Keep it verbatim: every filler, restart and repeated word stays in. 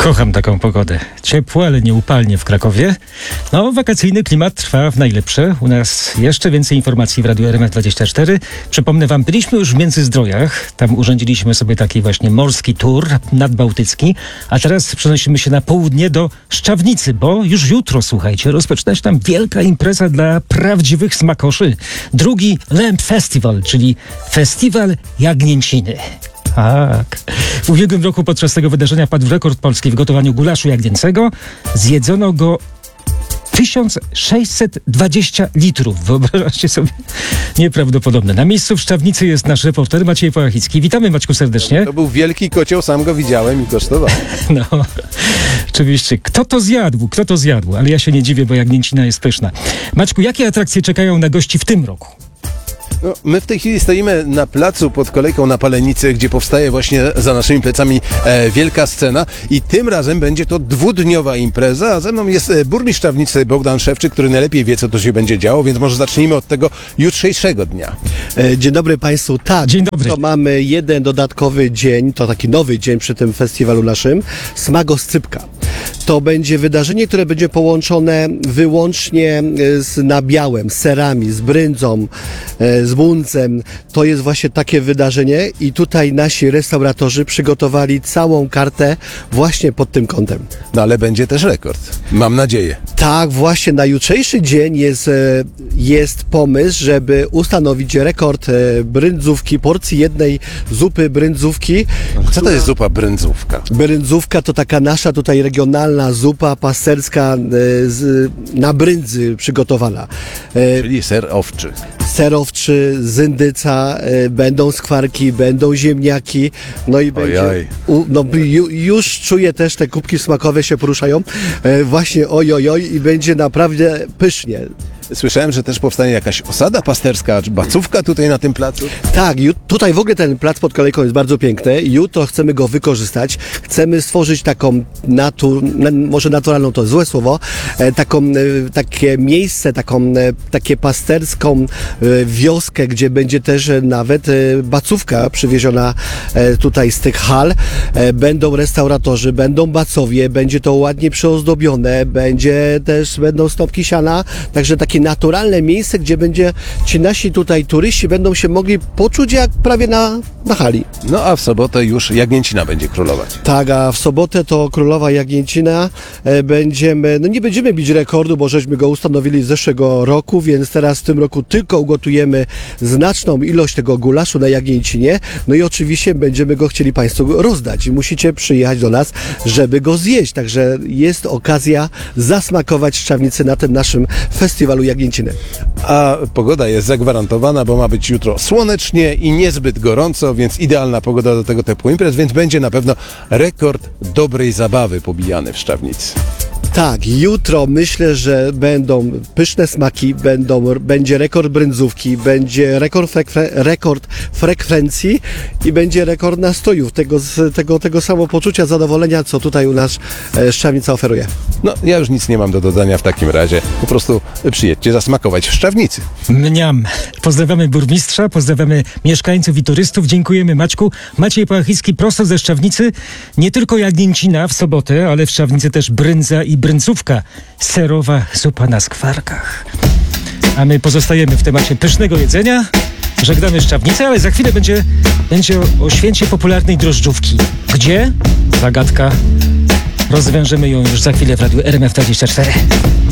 Kocham taką pogodę. Ciepło, ale nieupalnie w Krakowie. No, wakacyjny klimat trwa w najlepsze. U nas jeszcze więcej informacji w Radiu R M F dwadzieścia cztery. Przypomnę wam, byliśmy już w Międzyzdrojach. Tam urządziliśmy sobie taki właśnie morski tour nadbałtycki. A teraz przenosimy się na południe do Szczawnicy, bo już jutro, słuchajcie, rozpoczyna się tam wielka impreza dla prawdziwych smakoszy. Drugi Lamp Festival, czyli Festiwal Jagnięciny. Tak. W ubiegłym roku podczas tego wydarzenia padł rekord Polski w gotowaniu gulaszu jagnięcego. Zjedzono go tysiąc sześćset dwadzieścia litrów. Wyobraźcie sobie. Nieprawdopodobne. Na miejscu w Szczawnicy jest nasz reporter Maciej Połachicki. Witamy, Maćku, serdecznie. To był wielki kocioł, sam go widziałem i kosztowałem. No, oczywiście. Kto to zjadł? Kto to zjadł? Ale ja się nie dziwię, bo jagnięcina jest pyszna. Maćku, jakie atrakcje czekają na gości w tym roku? No, my w tej chwili stoimy na placu pod kolejką na Palenicy, gdzie powstaje właśnie za naszymi plecami e, wielka scena i tym razem będzie to dwudniowa impreza, a ze mną jest e, burmistrz Szczawnicy Bogdan Szewczyk, który najlepiej wie, co tu się będzie działo, więc może zacznijmy od tego jutrzejszego dnia. E, Dzień dobry Państwu. Tak, Dzień dobry. To mamy jeden dodatkowy dzień, to taki nowy dzień przy tym festiwalu naszym, Smagoscypka. To będzie wydarzenie, które będzie połączone wyłącznie z nabiałem, z serami, z bryndzą, e, z buncem. To jest właśnie takie wydarzenie i tutaj nasi restauratorzy przygotowali całą kartę właśnie pod tym kątem. No ale będzie też rekord. Mam nadzieję. Tak, właśnie na jutrzejszy dzień jest, e, jest pomysł, żeby ustanowić rekord e, bryndzówki, porcji jednej zupy bryndzówki. Co to jest zupa brędzówka? Bryndzówka to taka nasza tutaj regionalna zupa pasterska e, z, na bryndzy przygotowana. E, Czyli ser owczy. Ser owczy, zyndyca, e, będą skwarki, będą ziemniaki, no i będzie, Ojoj. u, no ju, już czuję też te kubki smakowe się poruszają, e, właśnie ojojoj i będzie naprawdę pysznie. Słyszałem, że też powstanie jakaś osada pasterska, czy bacówka tutaj na tym placu. Tak, ju- tutaj w ogóle ten plac pod kolejką jest bardzo piękny. Jutro chcemy go wykorzystać. Chcemy stworzyć taką natu, na, może naturalną to złe słowo, e, taką, e, takie miejsce, taką, e, takie pasterską e, wioskę, gdzie będzie też e, nawet e, bacówka przywieziona e, tutaj z tych hal. E, będą restauratorzy, będą bacowie, będzie to ładnie przyozdobione, będzie też, będą stopki siana, także takie naturalne miejsce, gdzie będzie ci nasi tutaj turyści będą się mogli poczuć jak prawie na, na hali. No a w sobotę już jagnięcina będzie królować. Tak, a w sobotę to królowa jagnięcina. E, będziemy, no nie będziemy bić rekordu, bo żeśmy go ustanowili z zeszłego roku, więc teraz w tym roku tylko ugotujemy znaczną ilość tego gulaszu na jagnięcinie. No i oczywiście będziemy go chcieli Państwu rozdać i musicie przyjechać do nas, żeby go zjeść. Także jest okazja zasmakować Szczawnicy na tym naszym festiwalu jagnięciny. A pogoda jest zagwarantowana, bo ma być jutro słonecznie i niezbyt gorąco, więc idealna pogoda do tego typu imprez, więc będzie na pewno rekord dobrej zabawy pobijany w Szczawnicy. Tak, jutro myślę, że będą pyszne smaki, będą, będzie rekord brędzówki, będzie rekord, frekwe, rekord frekwencji i będzie rekord nastojów, tego, tego, tego samopoczucia, zadowolenia, co tutaj u nas e, Szczawnica oferuje. No, ja już nic nie mam do dodania w takim razie. Po prostu przyjedźcie zasmakować w Szczawnicy. Mniam. Pozdrawiamy burmistrza, pozdrawiamy mieszkańców i turystów. Dziękujemy, Maćku. Maciej Połachicki prosto ze Szczawnicy. Nie tylko jagnięcina w sobotę, ale w Szczawnicy też bryndza i bryndzówka. Serowa zupa na skwarkach. A my pozostajemy w temacie pysznego jedzenia. Żegnamy Szczawnicę, ale za chwilę będzie, będzie o, o święcie popularnej drożdżówki. Gdzie? Zagadka. Rozwiążemy ją już za chwilę w Radiu R M F dwadzieścia cztery.